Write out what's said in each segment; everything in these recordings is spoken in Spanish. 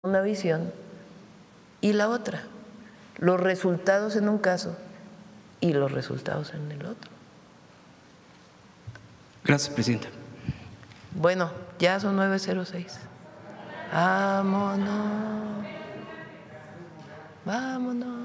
una visión y la otra, los resultados en un caso y los resultados en el otro. Gracias, presidenta. Bueno, ya son 9:06. Vámonos. Vámonos.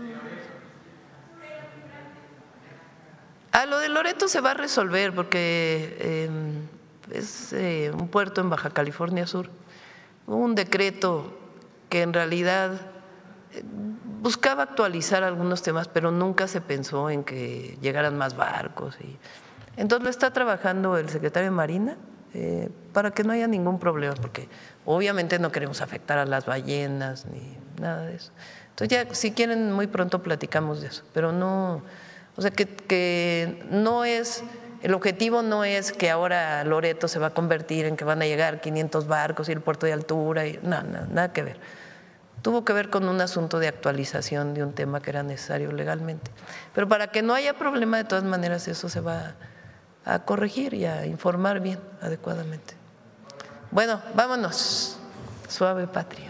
Lo de Loreto se va a resolver porque es un puerto en Baja California Sur. Hubo un decreto que en realidad buscaba actualizar algunos temas, pero nunca se pensó en que llegaran más barcos. Entonces lo está trabajando el secretario de Marina para que no haya ningún problema, porque obviamente no queremos afectar a las ballenas ni nada de eso. Entonces ya si quieren muy pronto platicamos de eso, pero no, o sea que no es, el objetivo no es que ahora Loreto se va a convertir en que van a llegar 500 barcos y el puerto de altura, nada que ver. Tuvo que ver con un asunto de actualización de un tema que era necesario legalmente. Pero para que no haya problema, de todas maneras, eso se va a corregir y a informar bien, adecuadamente. Bueno, vámonos. Suave patria.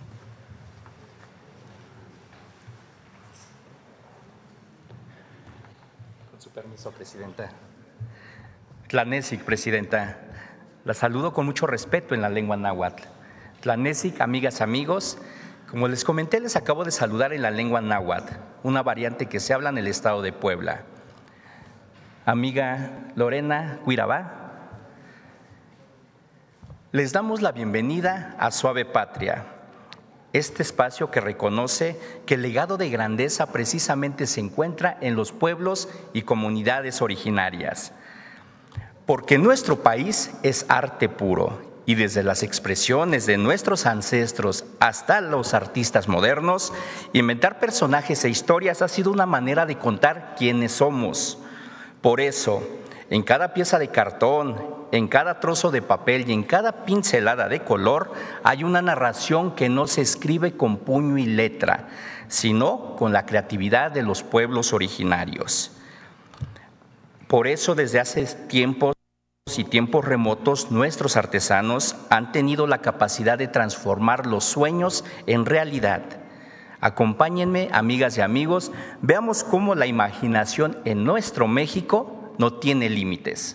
Con su permiso, presidenta. Tlanesic, presidenta. La saludo con mucho respeto en la lengua náhuatl. Tlanesic, amigas, amigos. Como les comenté, les acabo de saludar en la lengua náhuatl, una variante que se habla en el estado de Puebla. Amiga Lorena Cuirabá, les damos la bienvenida a Suave Patria, este espacio que reconoce que el legado de grandeza precisamente se encuentra en los pueblos y comunidades originarias, porque nuestro país es arte puro. Y desde las expresiones de nuestros ancestros hasta los artistas modernos, inventar personajes e historias ha sido una manera de contar quiénes somos. Por eso, en cada pieza de cartón, en cada trozo de papel y en cada pincelada de color, hay una narración que no se escribe con puño y letra, sino con la creatividad de los pueblos originarios. Por eso, desde hace tiempos y tiempos remotos, nuestros artesanos han tenido la capacidad de transformar los sueños en realidad. Acompáñenme, amigas y amigos, veamos cómo la imaginación en nuestro México no tiene límites.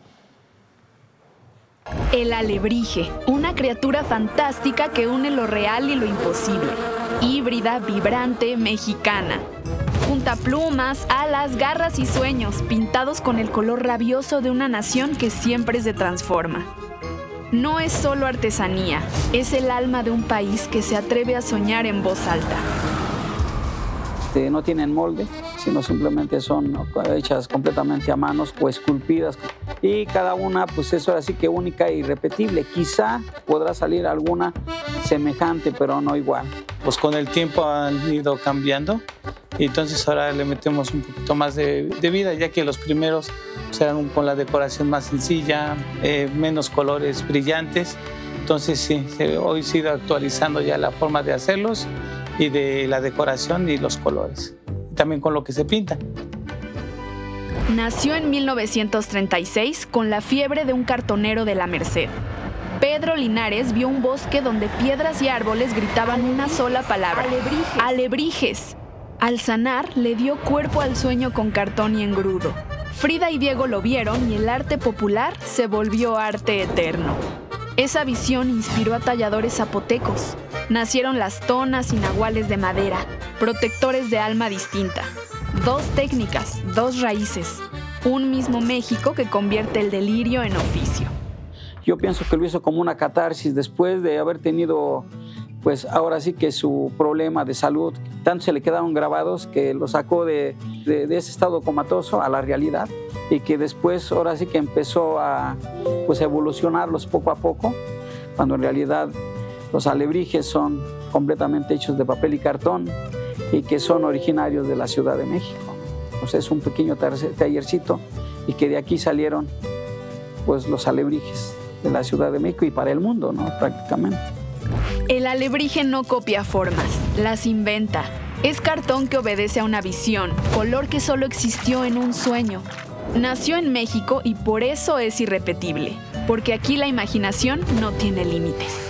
El alebrije, una criatura fantástica que une lo real y lo imposible. Híbrida, vibrante, mexicana. Junta plumas, alas, garras y sueños, pintados con el color rabioso de una nación que siempre se transforma. No es solo artesanía, es el alma de un país que se atreve a soñar en voz alta. No tienen molde, sino simplemente son hechas completamente a manos o esculpidas. Y cada una, pues es ahora sí que única e irrepetible. Quizá podrá salir alguna semejante, pero no igual. Pues con el tiempo han ido cambiando y entonces ahora le metemos un poquito más de vida, ya que los primeros eran con la decoración más sencilla, menos colores brillantes. Entonces sí, hoy se ha ido actualizando ya la forma de hacerlos y de la decoración y los colores, también con lo que se pinta. Nació en 1936 con la fiebre de un cartonero de la Merced. Pedro Linares vio un bosque donde piedras y árboles gritaban una sola palabra: alebrijes. ¡Alebrijes! Al sanar, le dio cuerpo al sueño con cartón y engrudo. Frida y Diego lo vieron y el arte popular se volvió arte eterno. Esa visión inspiró a talladores zapotecos. Nacieron las tonas y nahuales de madera, protectores de alma distinta. Dos técnicas, dos raíces. Un mismo México que convierte el delirio en oficio. Yo pienso que lo hizo como una catarsis después de haber tenido, pues ahora sí que su problema de salud, tanto se le quedaron grabados que lo sacó de ese estado comatoso a la realidad y que después ahora sí que empezó a pues, evolucionarlos poco a poco, cuando en realidad los alebrijes son completamente hechos de papel y cartón y que son originarios de la Ciudad de México. O sea, es un pequeño tallercito y que de aquí salieron pues, los alebrijes de la Ciudad de México y para el mundo, ¿no? Prácticamente. El alebrije no copia formas, las inventa. Es cartón que obedece a una visión, color que solo existió en un sueño. Nació en México y por eso es irrepetible, porque aquí la imaginación no tiene límites.